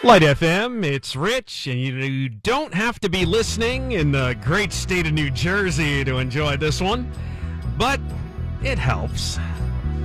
Light FM, it's Rich, and you don't have to be listening in the great state of New Jersey to enjoy this one, but it helps.